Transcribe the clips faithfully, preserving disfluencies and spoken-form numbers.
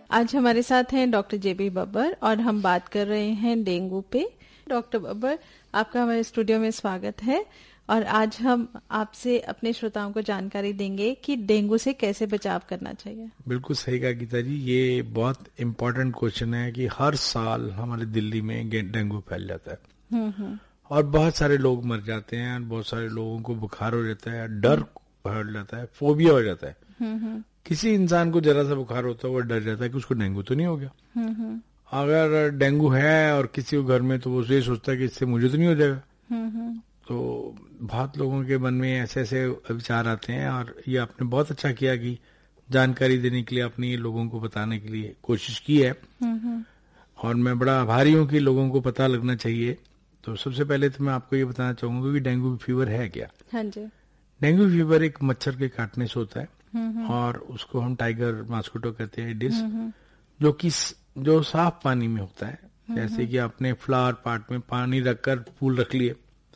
आज हमारे साथ हैं डॉक्टर जेबी बब्बर और हम बात कर रहे हैं डेंगू पे। डॉक्टर बब्बर, आपका हमारे स्टूडियो में स्वागत है और आज हम आपसे अपने श्रोताओं को जानकारी देंगे कि डेंगू से कैसे बचाव करना चाहिए। बिल्कुल सही कहा गीता जी, ये बहुत इम्पोर्टेंट क्वेश्चन है कि हर साल हमारे दिल्ली में डेंगू फैल जाता है और बहुत सारे लोग मर जाते हैं, बहुत सारे लोगों को बुखार हो जाता है, डर हो जाता है, फोबिया हो जाता है। किसी इंसान को जरा सा बुखार होता है वो डर जाता है कि उसको डेंगू तो नहीं हो गया। अगर डेंगू है और किसी को घर में, तो वो ये सोचता है कि इससे मुझे तो नहीं हो जाएगा। तो बहुत लोगों के मन में ऐसे ऐसे विचार आते हैं और ये आपने बहुत अच्छा किया कि जानकारी देने के लिए आपने ये लोगों को बताने के लिए कोशिश की है और मैं बड़ा आभारी हूँ कि लोगों को पता लगना चाहिए। तो सबसे पहले तो मैं आपको ये बताना चाहूंगा कि डेंगू फीवर है क्या। हाँ जी। डेंगू फीवर एक मच्छर के काटने से होता है और उसको हम टाइगर मॉस्किटो कहते हैं डिस, जो कि जो साफ पानी में होता है। जैसे कि आपने फ्लावर पॉट में पानी रखकर फूल रख लिए,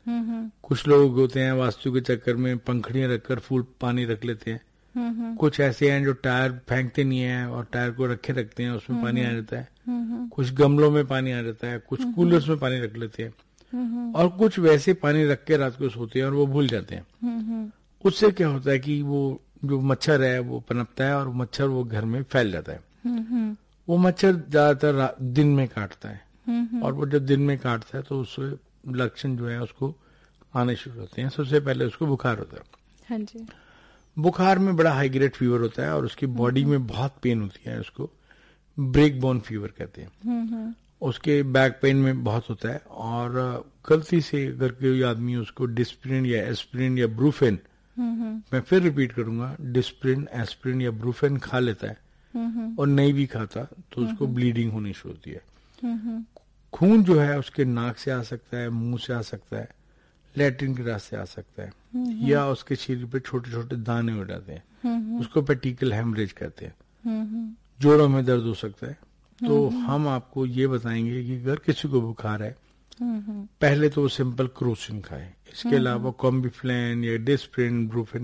कुछ लोग होते हैं वास्तु के चक्कर में पंखड़ियां रखकर फूल पानी रख लेते हैं। कुछ ऐसे हैं जो टायर फेंकते नहीं है और टायर को रखे रखते हैं, उसमें पानी आ जाता है। कुछ गमलों में पानी आ जाता है, कुछ कूलर्स में पानी रख लेते हैं और कुछ वैसे पानी रख के रात को सोते हैं और वो भूल जाते हैं। उससे क्या होता है कि वो जो मच्छर है वो पनपता है और मच्छर वो घर में फैल जाता है। वो मच्छर ज्यादातर दिन में काटता है और वो जब दिन में काटता है तो उससे लक्षण जो है उसको आने शुरू होते हैं। सबसे पहले उसको बुखार होता है। हाँ जी। बुखार में बड़ा हाई ग्रेड फीवर होता है और उसकी बॉडी में बहुत पेन होती है, उसको ब्रेक बोन फीवर कहते हैं। उसके बैक पेन में बहुत होता है और गलती से अगर कोई आदमी उसको डिस्प्रिन या एस्प्रिन या ब्रूफेन, मैं फिर रिपीट करूंगा, डिस्प्रिन एस्प्रिन या ब्रूफेन खा लेता है और नहीं भी खाता तो उसको ब्लीडिंग होनी शुरू होती है। खून जो है उसके नाक से आ सकता है, मुंह से आ सकता है, लैट्रिन के रास्ते आ सकता है या उसके शरीर पे छोटे छोटे दाने हो जाते हैं, उसको पेटिकल हेमरेज कहते हैं। जोड़ों में दर्द हो सकता है। तो हम आपको ये बताएंगे कि अगर किसी को बुखार है पहले तो वो सिंपल क्रोसिन खाए, इसके अलावा कॉम्बिफ्लेन या डिस्प्रिन ब्रूफेन